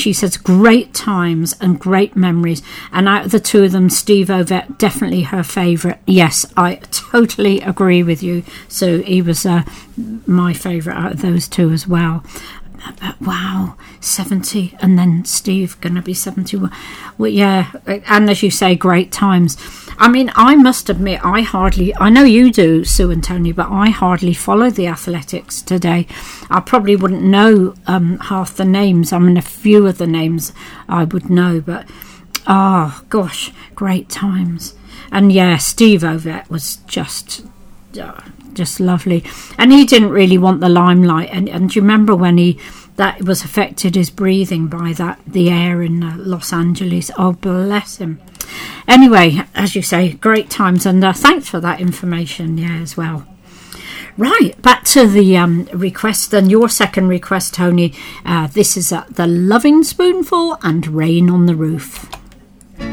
she says great times and great memories. And out of the two of them, Steve Ovett, definitely her favourite. Yes, I totally agree with you. So he was my favourite out of those two as well. Wow, 70, and then Steve going to be 71. Well, yeah, and as you say, great times. I mean, I must admit, I know you do, Sue and Tony, but I hardly follow the athletics today. I probably wouldn't know half the names. I mean, a few of the names I would know, but oh gosh, great times. And yeah, Steve Ovett was just lovely, and he didn't really want the limelight, and do you remember when that was affected his breathing by the air in Los Angeles? Oh, bless him. Anyway, as you say, great times, and thanks for that information, yeah, as well. Right, back to the request, and your second request, Tony. This is The Loving Spoonful and Rain on the Roof.